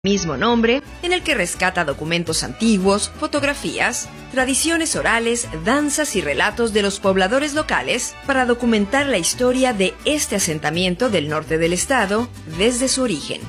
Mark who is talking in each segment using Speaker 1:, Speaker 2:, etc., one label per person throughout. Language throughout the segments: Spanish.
Speaker 1: Mismo nombre, en el que rescata documentos antiguos, fotografías, tradiciones orales, danzas y relatos de los pobladores locales para documentar la historia de este asentamiento del norte del estado desde su origen.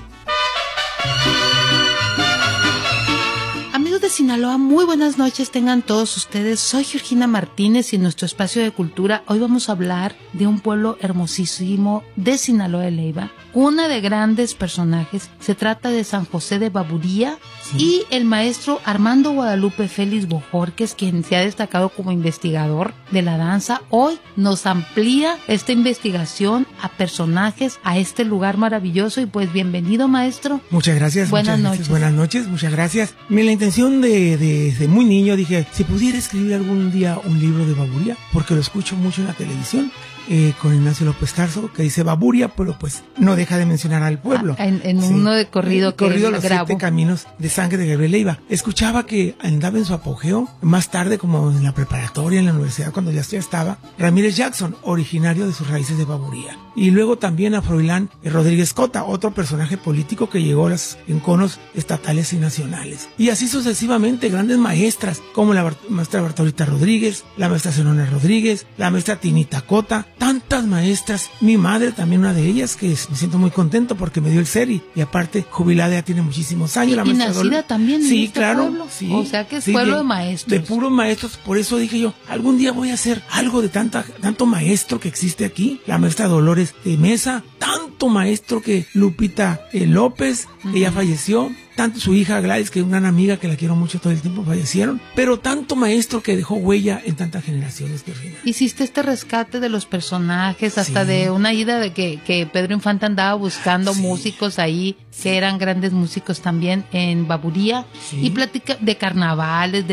Speaker 2: Amigos de Sinaloa, muy buenas noches tengan todos ustedes. Soy Georgina Martínez y en nuestro espacio de cultura hoy vamos a hablar de un pueblo hermosísimo de Sinaloa de Leiva, cuna de grandes personajes. Se trata de San José de Baburía, sí. Y el maestro Armando Guadalupe Félix Bojorquez, quien se ha destacado como investigador de la danza, hoy nos amplía esta investigación a personajes, a este lugar maravilloso. Y pues bienvenido, maestro.
Speaker 3: Muchas gracias.
Speaker 2: Buenas noches.
Speaker 3: Buenas noches, muchas gracias. La intención desde muy niño dije, si pudiera escribir algún día un libro de Baburía, porque lo escucho mucho en la televisión, con Ignacio López Tarso, que dice Baburía, pero pues no deja de mencionar al pueblo.
Speaker 2: En sí. Uno de corrido que
Speaker 3: corrido Los
Speaker 2: grabo.
Speaker 3: 7 Caminos de Sangre de Gabriel Leiva. Escuchaba que andaba en su apogeo, más tarde como en la preparatoria, en la universidad, cuando ya estaba, Ramírez Jackson, originario de sus raíces de Baburía. Y luego también a Froilán Rodríguez Cota, otro personaje político que llegó a los enconos estatales y nacionales. Y así sucesivamente, grandes maestras, como la maestra Bartolita Rodríguez, la maestra Zenona Rodríguez, la maestra Tinita Cota, tantas maestras, mi madre también una de ellas, que me siento muy contento porque me dio el SERI, y aparte jubilada ya tiene muchísimos años.
Speaker 2: Y nacida también en
Speaker 3: sí,
Speaker 2: este
Speaker 3: claro,
Speaker 2: pueblo.
Speaker 3: Sí,
Speaker 2: o sea que es
Speaker 3: sí,
Speaker 2: pueblo de maestros.
Speaker 3: De puros maestros, por eso dije yo, algún día voy a hacer algo de tanto maestro que existe aquí. La maestra Dolores de Mesa, tanto maestro que Lupita López, que ya falleció, tanto su hija Gladys, que es una gran amiga que la quiero mucho, todo el tiempo fallecieron, pero tanto maestro que dejó huella en tantas generaciones.
Speaker 2: Hiciste este rescate de los personajes, hasta de una ida de que Pedro Infante andaba buscando músicos ahí, que eran grandes músicos también en Baburía, y platica de carnavales,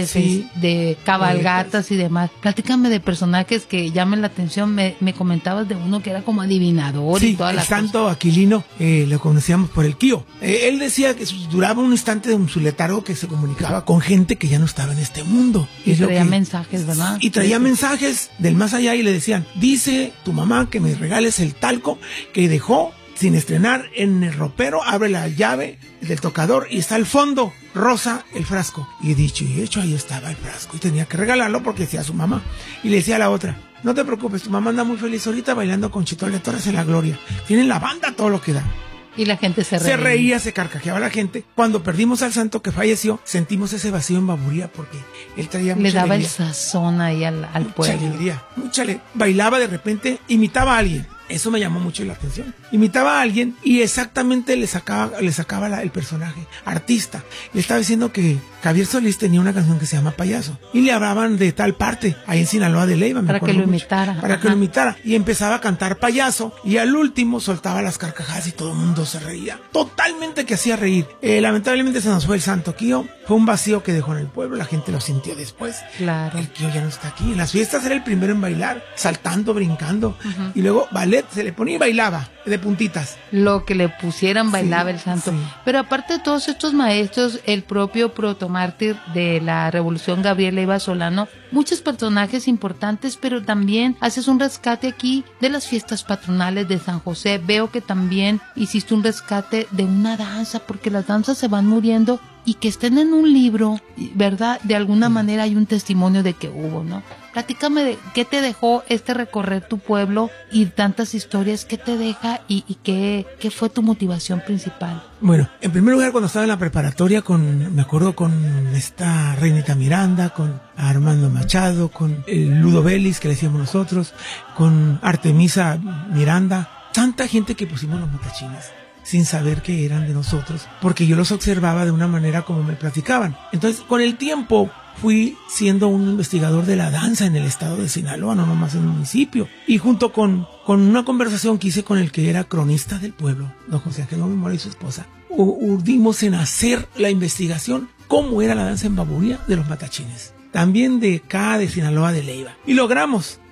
Speaker 2: de cabalgatas y demás. Platícame de personajes que llamen la atención. Me comentabas de uno que era como adivinador y toda la cosa.
Speaker 3: Sí, el santo Aquilino, lo conocíamos por el Quío. Él decía que duraba un instante de su letargo que se comunicaba con gente que ya no estaba en este mundo.
Speaker 2: Y traía mensajes, ¿verdad?
Speaker 3: Y traía mensajes del más allá y le decían, dice tu mamá que me regales el talco que dejó sin estrenar en el ropero, abre la llave del tocador y está al fondo rosa el frasco. Y dicho y hecho, ahí estaba el frasco y tenía que regalarlo porque decía su mamá. Y le decía a la otra, no te preocupes, tu mamá anda muy feliz ahorita bailando con Chitón de Torres en la Gloria. Tienen la banda todo lo que da.
Speaker 2: Y la gente se reía.
Speaker 3: Se reía, se carcajeaba la gente. Cuando perdimos al santo que falleció, sentimos ese vacío en Baburía porque él traía mucha
Speaker 2: alegría. Le daba
Speaker 3: alegría.
Speaker 2: El sazón ahí al pueblo.
Speaker 3: Mucha alegría. Bailaba de repente, imitaba a alguien. Eso me llamó mucho la atención. Imitaba a alguien y exactamente le sacaba el personaje, artista. Le estaba diciendo que Javier Solís tenía una canción que se llama Payaso. Y le hablaban de tal parte, ahí en Sinaloa de Leiva.
Speaker 2: Para que lo imitara.
Speaker 3: Para que lo imitara. Y empezaba a cantar Payaso. Y al último soltaba las carcajadas y todo el mundo se reía. Totalmente que hacía reír. Lamentablemente se nos fue el santo Quío. Fue un vacío que dejó en el pueblo. La gente lo sintió después.
Speaker 2: Claro.
Speaker 3: El Quío ya no está aquí. En las fiestas era el primero en bailar, saltando, brincando. Y luego ballet se le ponía y bailaba de puntitas.
Speaker 2: Lo que le pusieran bailaba el santo.
Speaker 3: Sí.
Speaker 2: Pero aparte de todos estos maestros, el propio protomártir de la Revolución, Gabriel Leiva Solano, muchos personajes importantes, pero también haces un rescate aquí de las fiestas patronales de San José. Veo que también hiciste un rescate de una danza, porque las danzas se van muriendo, y que estén en un libro, ¿verdad? De alguna manera hay un testimonio de que hubo, ¿no? Platícame de qué te dejó recorrer tu pueblo y tantas historias, qué te deja y qué fue tu motivación principal.
Speaker 3: Bueno, en primer lugar, cuando estaba en la preparatoria, me acuerdo con esta Reinita Miranda, con Armando Machado, con Ludo Vélez, que le decíamos nosotros, con Artemisa Miranda, tanta gente que pusimos los matachines sin saber que eran de nosotros, porque yo los observaba de una manera como me platicaban. Entonces, con el tiempo, fui siendo un investigador de la danza en el estado de Sinaloa, no nomás en el municipio. Y junto con una conversación que hice con el que era cronista del pueblo, don José Ángel Mora y su esposa, urdimos en hacer la investigación cómo era la danza en Baburía de los matachines. También de acá de Sinaloa de Leiva. Y logramos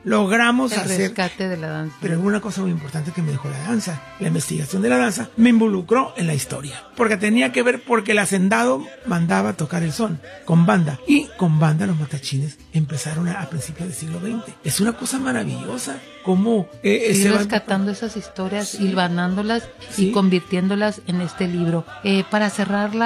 Speaker 3: logramos
Speaker 2: el
Speaker 3: hacer
Speaker 2: rescate de la danza.
Speaker 3: Pero una cosa muy importante que me dejó la danza, la investigación de la danza, me involucró en la historia. Porque tenía que ver, porque el hacendado mandaba tocar el son con banda. Y con banda los matachines empezaron a principios del siglo XX. Es una cosa maravillosa cómo
Speaker 2: ir rescatando esas historias, hilvanándolas y convirtiéndolas en este libro. Para cerrar